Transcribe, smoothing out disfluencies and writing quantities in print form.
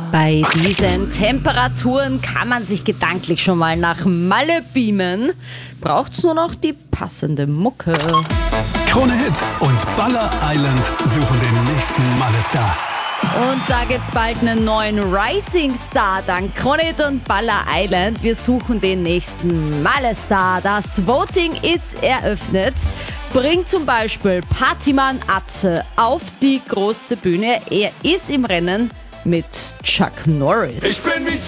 Bei diesen Temperaturen kann man sich gedanklich schon mal nach Malle beamen. Braucht's nur noch die passende Mucke. Krone Hit und Baller Island suchen den nächsten Malle-Star. Und da gibt's bald einen neuen Rising Star dank Krone Hit und Baller Island. Wir suchen den nächsten Malle-Star. Das Voting ist eröffnet. Bringt zum Beispiel Partymann Atze auf die große Bühne. Er ist im Rennen mit Chuck Norris. Ich bin wie